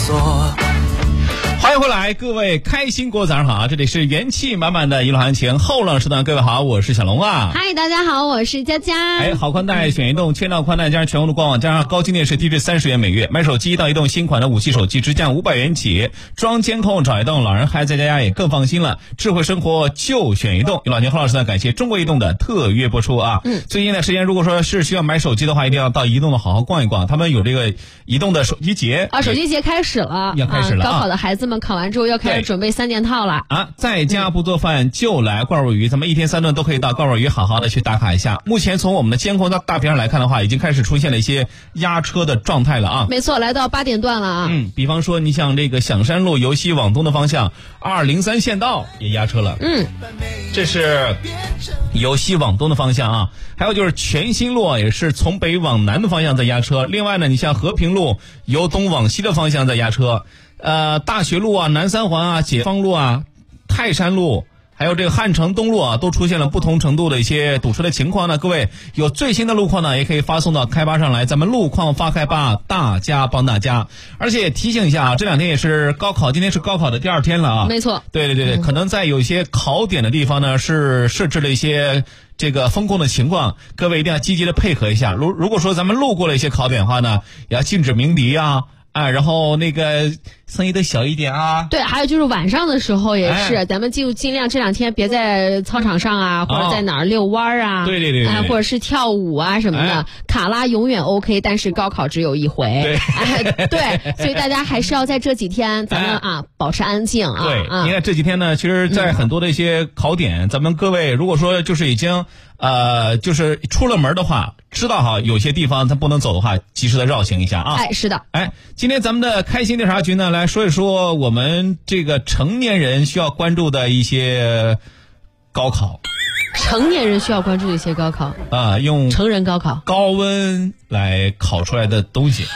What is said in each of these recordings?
索。 欢迎回来，各位开心果早上好，这里是元气满满的一路行情后浪时段，各位好，我是小龙啊。 嗨，大家好，我是佳佳。 好宽带选移动，千兆宽带加上全国的官网，加上高清电视低至30元每月，买手机到移动新款的5G手机直降500元起，装监控找移动，老人孩子在家也更放心了，智慧生活就选移动。一路行情后浪时段感谢中国移动的特约播出啊。最近的时间如果说是需要买手机的话，一定要到移动的好好逛一逛，他们有这个移动的手机节手机节开始了， 要开始了， 高考的孩子们考完之后要开始准备3件套了啊！在家不做饭就来罐尾鱼，咱们1天3顿都可以到罐尾鱼好好的去打卡一下。目前从我们的监控大屏上来看的话，已经开始出现了一些压车的状态了啊！ 没错，来到8点段了啊！ 比方说你像这个响山路由西往东的方向203县道也压车了，这是由西往东的方向啊。还有就是全新路也是从北往南的方向在压车。另外呢，你像和平路由东往西的方向在压车。大学路啊、南三环啊、解放路啊、泰山路，还有这个汉城东路啊，都出现了不同程度的一些堵车的情况呢。各位有最新的路况呢，也可以发送到开吧上来，咱们路况发开吧，大家帮大家。而且提醒一下啊，这2天也是高考，今天是高考的第2天了啊。 没错， 对，可能在有一些考点的地方呢，是设置了一些这个风控的情况，各位一定要积极的配合一下。如果说咱们路过了一些考点的话呢，也要禁止鸣笛啊。然后那个声音都小一点啊。对， 还有就是晚上的时候也是，咱们就尽量这2天别在操场上啊，或者在哪儿遛弯啊， 对， 或者是跳舞啊什么的。卡拉永远 OK， 但是高考只有一回。对，所以大家还是要在这几天咱们保持安静啊。 对，你看这几天呢，其实在很多的一些考点，咱们各位如果说就是已经就是出了门的话，知道哈，有些地方它不能走的话，及时的绕行一下啊。 是的。 今天咱们的开心调查局呢，来说一说我们这个成年人需要关注的一些高考。 成年人需要关注的一些高考啊，用成人高考高温来考出来的东西。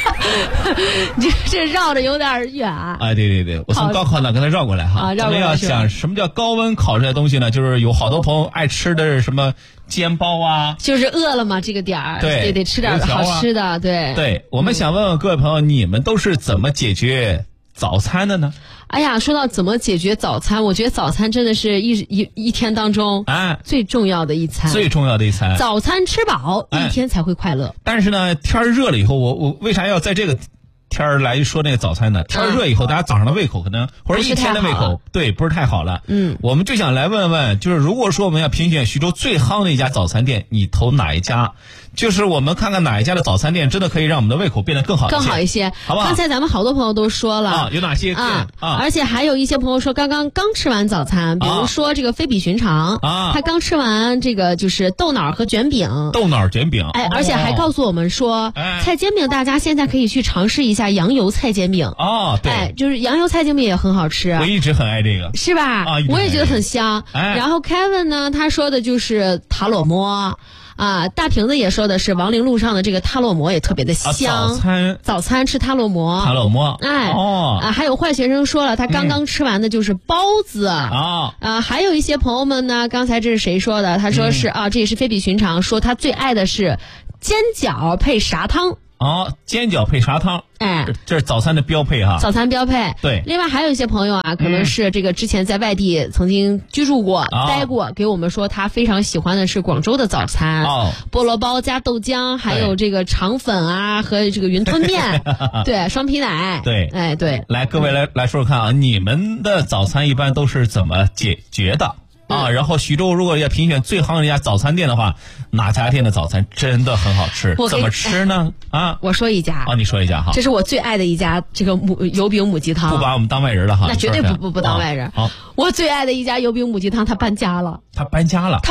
这绕着有点远啊。 对，我从高考呢跟他绕过来哈。咱们要想什么叫高温烤出来的东西呢？就是有好多朋友爱吃的什么煎包啊， 就是饿了嘛这个点儿，对，得吃点好吃的。 对，我们想问问各位朋友，你们都是怎么解决早餐的呢？ 哎呀，说到怎么解决早餐，我觉得早餐真的是一天当中最重要的一餐。早餐吃饱，一天才会快乐。 但是呢，天热了以后，我为啥要在这个天儿来说那个早餐呢？天热以后，大家早上的胃口可能或者一天的胃口不是太好了。我们就想来问问，就是如果说我们要评选徐州最夯的一家早餐店，你投哪一家？就是我们看看哪一家的早餐店真的可以让我们的胃口变得更好一些，好不好？ 刚才咱们好多朋友都说了有哪些而且还有一些朋友说刚吃完早餐，比如说这个非比寻常他刚吃完这个就是豆脑和卷饼。而且还告诉我们说菜煎饼大家现在可以去尝试一下羊油菜煎饼对，就是羊油菜煎饼也很好吃， 我一直很爱这个， 是吧？我也觉得很香。然后 Kevin 呢，他说的就是塔裸馍大瓶子也说的是王陵路上的这个塔裸馍也特别的香。早餐吃塔裸馍。还有坏学生说了，他刚刚吃完的就是包子还有一些朋友们呢，刚才这是谁说的？他说是这也是非比寻常，说他最爱的是煎饺配砂汤。 煎饺配砂汤，这是早餐的标配哈。 早餐标配。 对。 另外还有一些朋友可能是这个之前在外地曾经居住过、待过，给我们说他非常喜欢的是广州的早餐。菠萝包加豆浆，还有这个肠粉和这个云吞面，对，双皮奶。 对。 对。 来，各位来说说看你们的早餐一般都是怎么解决的？然后徐州如果要评选最夯的一家早餐店的话，哪家店的早餐真的很好吃？怎么吃呢？ 我说一家你说一家哈。 这是我最爱的一家这个油饼母鸡汤。 不把我们当外人了哈。 那绝对不当外人。我最爱的一家油饼母鸡汤，他搬家了。他搬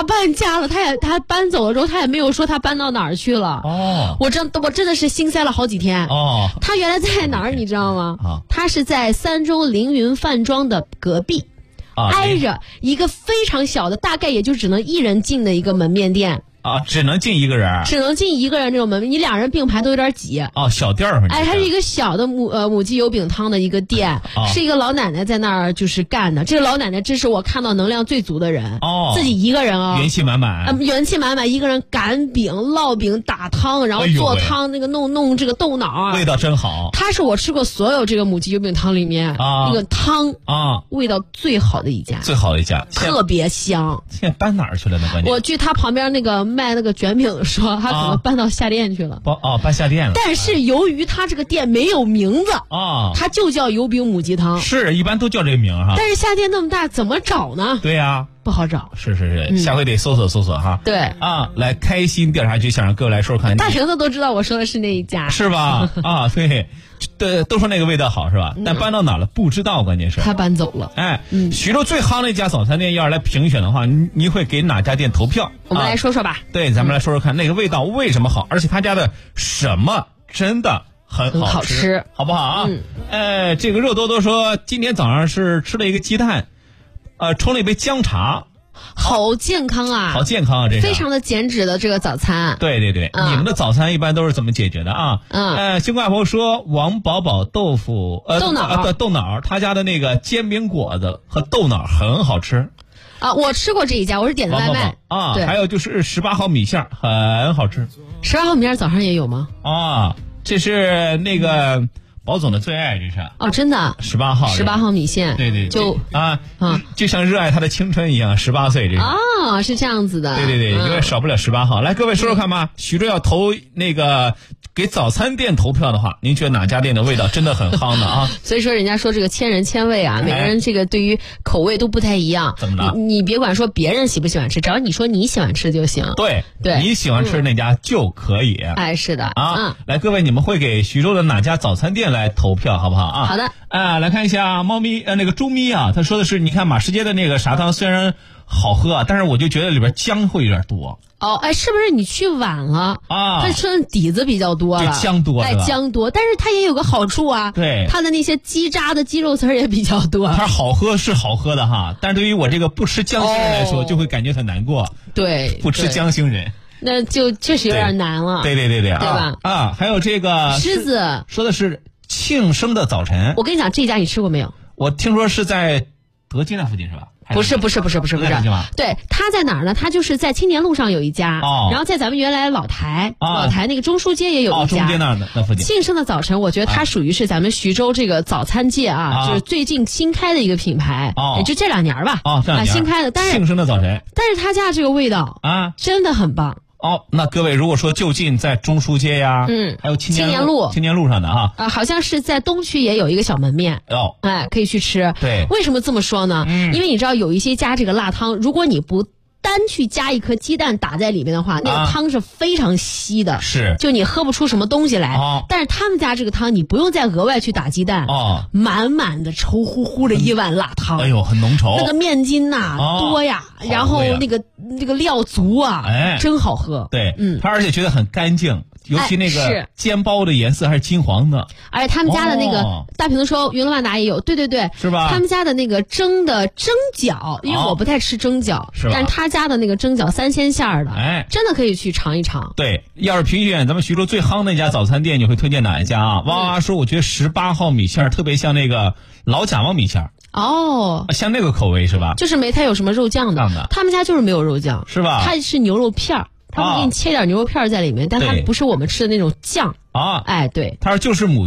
走了之后，他也没有说他搬到哪儿去了。我真的是心塞了好几天。他原来在哪儿你知道吗？他是在三中凌云饭庄的隔壁。挨着一个非常小的，大概也就只能1人进的一个门面店。 啊，只能进一个人， 只能进一个人这种门面，你2人并排都有点挤。 哦，小店儿。 它是一个小的母鸡油饼汤的一个店，是一个老奶奶在那儿就是干的。这个老奶奶这是我看到能量最足的人，自己一个人元气满满， 元气满满，一个人擀饼、烙饼、打汤，然后做汤，那个弄这个豆脑， 味道真好。 它是我吃过所有这个母鸡油饼汤里面那个汤味道最好的一家，特别香。 现在搬哪儿去了呢？关键我据他旁边那个卖那个卷饼的说，他可能搬到下店去了。 搬下店了。 但是由于他这个店没有名字他就叫油饼母鸡汤。 是，一般都叫这个名哈。 但是下店那么大，怎么找呢？ 对呀， 不好找。 是，下回得搜索哈。 对来开心调查局想让各位来说说看。 大瓶子都知道我说的是那一家， 是吧？对，都说那个味道好是吧？但搬到哪了不知道，关键是他搬走了。 徐州最夯的一家早餐店，要是来评选的话，你会给哪家店投票？ 我们来说说吧。 对，咱们来说说看那个味道为什么好，而且他家的什么真的很好吃，好不好啊？这个肉多多说今天早上是吃了一个鸡蛋，冲了一杯姜茶。 好健康啊！ 好健康啊！这是非常的减脂的这个早餐。 对，你们的早餐一般都是怎么解决的啊？新冠朋友说王宝宝豆腐豆脑，他家的那个煎饼果子和豆脑很好吃我吃过这一家，我是点的外卖对，还有就是18号米线很好吃。 18号米线早上也有吗？ 这是那个宝总的最爱，这是真的 18号米线， 对， 就就像热爱他的青春一样，18岁这是是这样子的， 对，因为少不了18号。来，各位说说看吧，徐州要投那个给早餐店投票的话，您觉得哪家店的味道真的很夯呢所以说人家说这个千人千味每个人这个对于口味都不太一样。 怎么了？ 你别管说别人喜不喜欢吃，只要你说你喜欢吃就行。 对，你喜欢吃那家就可以。 是的来，各位，你们会给徐州的哪家早餐店来投票，好不好好的。 来看一下猫咪那个猪咪他说的是，你看马市街的那个砂汤虽然好喝但是我就觉得里边姜会有点多。 是不是你去晚了它说底子比较多了， 姜多姜多，但是它也有个好处对， 它的那些鸡渣的鸡肉丝也比较多。 它好喝是好喝的但对于我这个不吃姜星人来说就会感觉很难过。 对， 不吃姜星人那就确实有点难了。 对对吧？ 还有这个狮子说的是庆生的早晨。 我跟你讲，这家你吃过没有？ 我听说是在德基那附近是吧？ 不是，对，他在哪儿呢？他就是在青年路上有一家，然后在咱们原来老台那个中书街也有一家。 中街那附近。 庆生的早晨，我觉得它属于是咱们徐州这个早餐界就是最近新开的一个品牌，也就这2年吧。新开的，但是庆生的早晨， 但是他家这个味道真的很棒。 那各位如果说就近在中书街呀，还有青年路上的好像是在东区也有一个小门面可以去吃。 对， 为什么这么说呢？因为你知道有一些加这个辣汤，如果你不单去加一颗鸡蛋打在里面的话，那个汤是非常稀的， 是就你喝不出什么东西来。但是他们家这个汤你不用再额外去打鸡蛋满满的稠乎乎的一碗辣汤， 哎呦很浓稠， 那个面筋多呀，然后那个料足真好喝。 对，他而且觉得很干净，尤其那个煎包的颜色还是金黄的。 而且他们家的那个大平说云龙万达也有，对， 是吧？ 他们家的那个蒸饺，因为我不太吃蒸饺，但是他家的那个蒸饺3鲜馅的，真的可以去尝一尝。 对，要是评选咱们徐州最夯那家早餐店，你会推荐哪一家哇说我觉得18号米线特别像那个老贾王米线。像那个口味是吧？ 就是没太有什么肉酱的，他们家就是没有肉酱， 是吧？ 它是牛肉片儿，他会给你切点牛肉片在里面，但它不是我们吃的那种酱对， 它就是母